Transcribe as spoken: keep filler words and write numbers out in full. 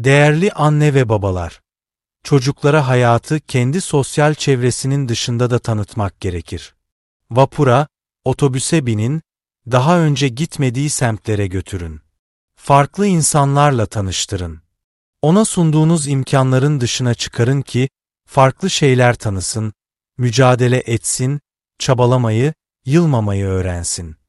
Değerli anne ve babalar, çocuklara hayatı kendi sosyal çevresinin dışında da tanıtmak gerekir. Vapura, otobüse binin, daha önce gitmediği semtlere götürün. Farklı insanlarla tanıştırın. Ona sunduğunuz imkanların dışına çıkarın ki, farklı şeyler tanısın, mücadele etsin, çabalamayı, yılmamayı öğrensin.